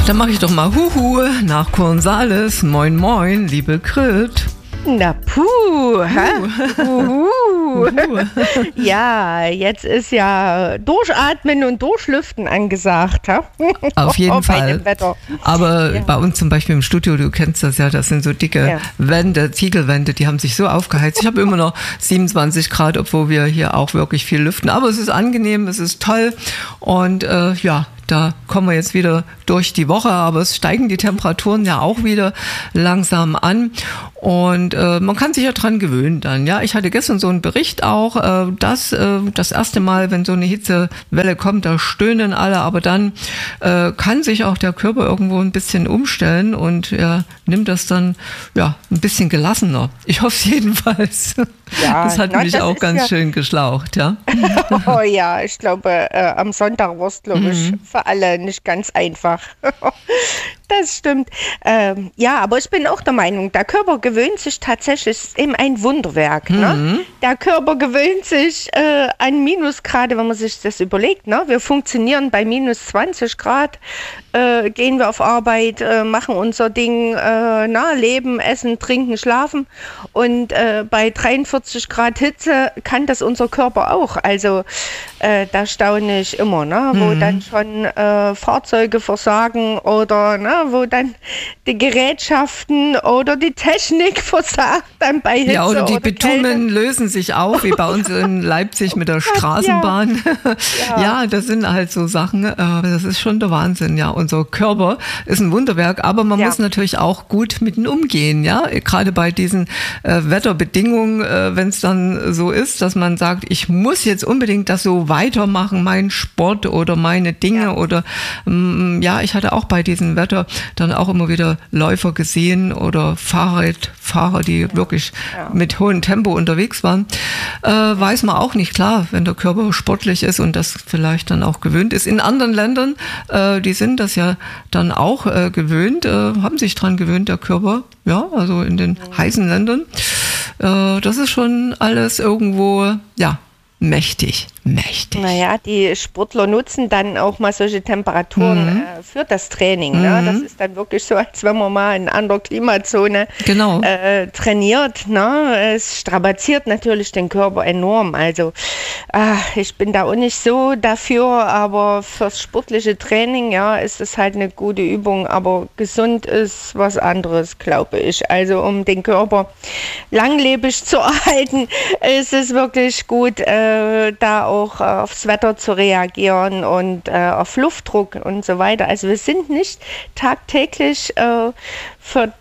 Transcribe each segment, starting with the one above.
Dann mache ich doch mal Huhu nach Cornwallis. Moin, moin, liebe Grit. Na puh, Ja, jetzt ist ja Durchatmen und Durchlüften angesagt. Ha? Auf jeden Fall. Wetter. Aber bei uns zum Beispiel im Studio, du kennst das ja, das sind so dicke Wände, Ziegelwände, die haben sich so aufgeheizt. Ich habe immer noch 27 Grad, obwohl wir hier auch wirklich viel lüften. Aber es ist angenehm, es ist toll und da kommen wir jetzt wieder durch die Woche, aber es steigen die Temperaturen ja auch wieder langsam an und man kann sich ja dran gewöhnen dann. Ja, ich hatte gestern so einen Bericht auch, dass das erste Mal, wenn so eine Hitzewelle kommt, da stöhnen alle, aber dann kann sich auch der Körper irgendwo ein bisschen umstellen und er nimmt das dann ein bisschen gelassener. Ich hoffe es jedenfalls. Ja, das hat mich auch ganz schön geschlaucht, ja. Oh ja, ich glaube, am Sonntag war es, glaube ich, für alle nicht ganz einfach. Das stimmt. Aber ich bin auch der Meinung, der Körper gewöhnt sich tatsächlich, ist eben ein Wunderwerk. Ne? Der Körper gewöhnt sich an Minusgrade, wenn man sich das überlegt. Ne? Wir funktionieren bei minus 20 Grad, gehen wir auf Arbeit, machen unser Ding, leben, essen, trinken, schlafen. Und bei 43 Grad Hitze kann das unser Körper auch. Also da staune ich immer, ne? Wo dann schon Fahrzeuge versagen oder wo dann die Gerätschaften oder die Technik versagt dann bei Hitze. Ja, oder die Bitumen lösen sich auf, wie bei uns in Leipzig mit der Straßenbahn. Ja, das sind halt so Sachen, das ist schon der Wahnsinn, ja. Unser Körper ist ein Wunderwerk, aber man muss natürlich auch gut mit ihm umgehen, ja. Gerade bei diesen Wetterbedingungen, wenn es dann so ist, dass man sagt, ich muss jetzt unbedingt das so weitermachen, meinen Sport oder meine Dinge oder ich hatte auch bei diesem Wetter dann auch immer wieder Läufer gesehen oder Fahrradfahrer, die wirklich mit hohem Tempo unterwegs waren. Weiß man auch nicht, klar, wenn der Körper sportlich ist und das vielleicht dann auch gewöhnt ist. In anderen Ländern, die sind das ja dann auch gewöhnt, haben sich dran gewöhnt, der Körper, also in den heißen Ländern. Das ist schon alles irgendwo, mächtig. Naja, die Sportler nutzen dann auch mal solche Temperaturen für das Training. Ne? Das ist dann wirklich so, als wenn man mal in einer anderen Klimazone trainiert. Ne? Es strapaziert natürlich den Körper enorm. Also ich bin da auch nicht so dafür, aber fürs sportliche Training ist es halt eine gute Übung. Aber gesund ist was anderes, glaube ich. Also um den Körper langlebig zu erhalten, ist es wirklich gut, da auch aufs Wetter zu reagieren und auf Luftdruck und so weiter. Also wir sind nicht tagtäglich für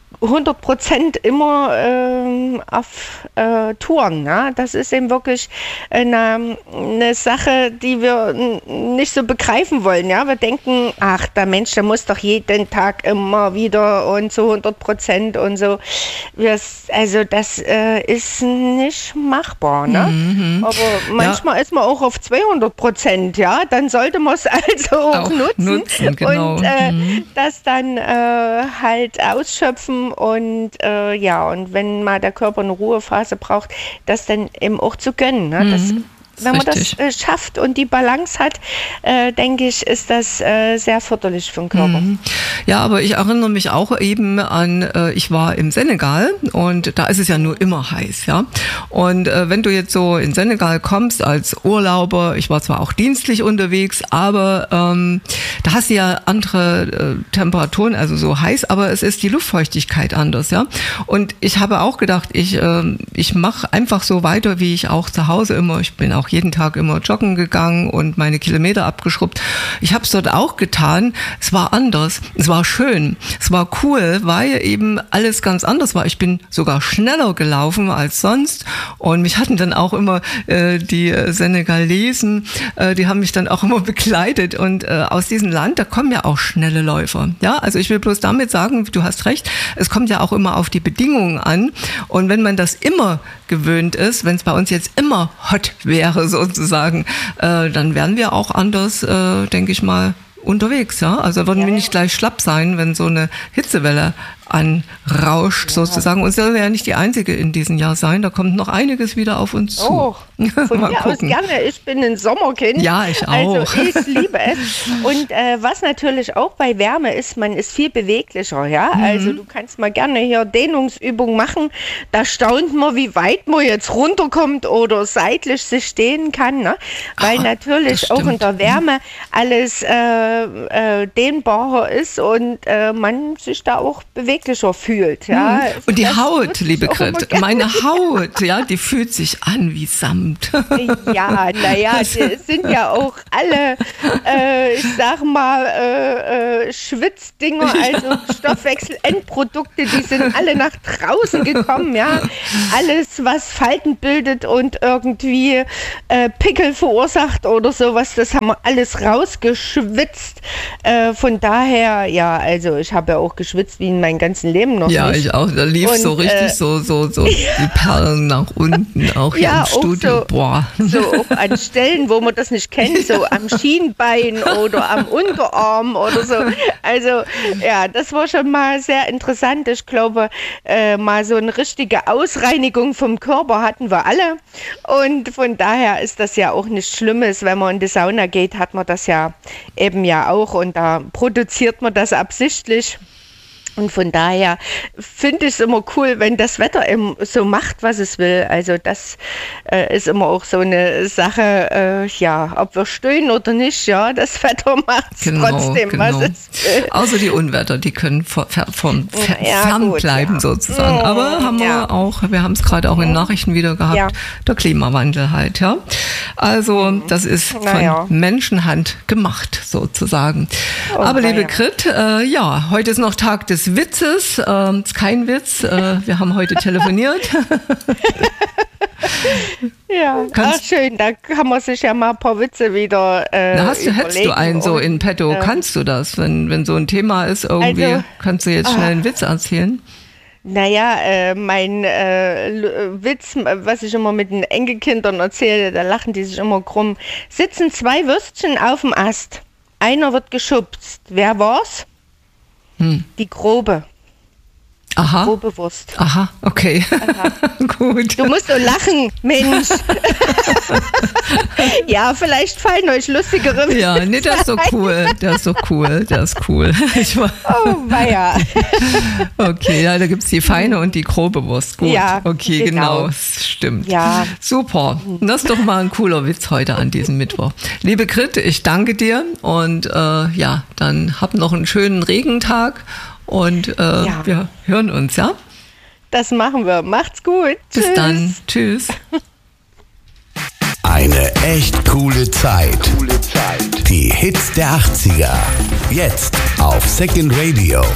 100% immer auf Touren. Ne? Das ist eben wirklich eine Sache, die wir nicht so begreifen wollen. Ja? Wir denken, der Mensch, der muss doch jeden Tag immer wieder und zu 100% und so. Also das ist nicht machbar. Ne? Aber manchmal ist man auch auf 200%. Ja? Dann sollte man es also auch nutzen genau. Und das dann halt ausschöpfen. Und und wenn mal der Körper eine Ruhephase braucht, das dann eben auch zu gönnen. Ne? Wenn man das schafft und die Balance hat, denke ich, ist das sehr förderlich für den Körper. Ja, aber ich erinnere mich auch eben an, ich war im Senegal und da ist es ja nur immer heiß, ja. Und wenn du jetzt so in Senegal kommst als Urlauber, ich war zwar auch dienstlich unterwegs, aber da hast du ja andere Temperaturen, also so heiß, aber es ist die Luftfeuchtigkeit anders, ja. Und ich habe auch gedacht, ich mache einfach so weiter, wie ich auch zu Hause immer, ich bin auch jeden Tag immer joggen gegangen und meine Kilometer abgeschrubbt. Ich habe es dort auch getan. Es war anders. Es war schön. Es war cool, weil eben alles ganz anders war. Ich bin sogar schneller gelaufen als sonst und mich hatten dann auch immer die Senegalesen, die haben mich dann auch immer begleitet und aus diesem Land, da kommen ja auch schnelle Läufer. Ja, also ich will bloß damit sagen, du hast recht, es kommt ja auch immer auf die Bedingungen an und wenn man das immer gewöhnt ist, wenn es bei uns jetzt immer hot wäre sozusagen, dann wären wir auch anders, denke ich mal, unterwegs, ja. Also würden wir nicht gleich schlapp sein, wenn so eine Hitzewelle anrauscht sozusagen. Und soll ja nicht die einzige in diesem Jahr sein. Da kommt noch einiges wieder auf uns zu. Oh, von mir aus gerne. Ich bin ein Sommerkind. Ja, ich auch. Also ich liebe es. Und was natürlich auch bei Wärme ist, man ist viel beweglicher. Ja? Also du kannst mal gerne hier Dehnungsübungen machen. Da staunt man, wie weit man jetzt runterkommt oder seitlich sich stehen kann. Ne? Weil natürlich auch in der Wärme alles dehnbarer ist und man sich da auch beweglicher fühlt. Ja? Und die Haut, liebe Grit, meine Haut, ja, die fühlt sich an wie Samt. Ja, naja, die sind ja auch alle, ich sag mal, Schwitzdinger, also Stoffwechselendprodukte, die sind alle nach draußen gekommen, ja. Alles, was Falten bildet und irgendwie Pickel verursacht oder sowas, das haben wir alles rausgeschwitzt. Von daher, ja, also ich habe ja auch geschwitzt wie in meinem ganzen Leben noch ja, nicht. Ich auch, da lief so richtig so die Perlen nach unten, auch hier im Studio. So auch an Stellen, wo man das nicht kennt, so am Schienbein oder am Unterarm oder so. Also ja, das war schon mal sehr interessant. Ich glaube, mal so eine richtige Ausreinigung vom Körper hatten wir alle. Und von daher ist das ja auch nichts Schlimmes. Wenn man in die Sauna geht, hat man das ja eben ja auch und da produziert man das absichtlich. Und von daher finde ich es immer cool, wenn das Wetter eben so macht, was es will. Also das ist immer auch so eine Sache, ja, ob wir stöhnen oder nicht, ja, das Wetter macht trotzdem, was es will. Außer die Unwetter, die können fern bleiben sozusagen. Aber haben wir haben es gerade auch in Nachrichten wieder gehabt, der Klimawandel halt, ja. Also das ist von Menschenhand gemacht sozusagen. Aber liebe Grit, ja, heute ist noch Tag des Witzes, ist kein Witz, wir haben heute telefoniert. Ja, schön, da kann man sich ja mal ein paar Witze wieder hättest du einen so in petto, kannst du das, wenn so ein Thema ist irgendwie, also, kannst du jetzt schnell einen Witz erzählen? Naja, mein Witz, was ich immer mit den Enkelkindern erzähle, da lachen die sich immer krumm. Sitzen zwei Würstchen auf dem Ast, einer wird geschubst, wer war's? Die grobe. Aha. Grobe Wurst. Aha, okay. Aha. Gut. Du musst so lachen, Mensch. Ja, vielleicht fallen euch lustigere Witze. Ja, nee, das ist so cool. Das ist so cool. Das ist cool. Oh, weia. Okay, ja, da gibt es die feine und die grobe Wurst. Gut. Ja, okay, genau. Stimmt. Ja. Super. Das ist doch mal ein cooler Witz heute an diesem Mittwoch. Liebe Grit, ich danke dir und ja, dann hab noch einen schönen Regentag. Und wir hören uns, ja? Das machen wir. Macht's gut. Bis dann. Tschüss. Eine echt coole Zeit. Die Hits der 80er. Jetzt auf Second Radio.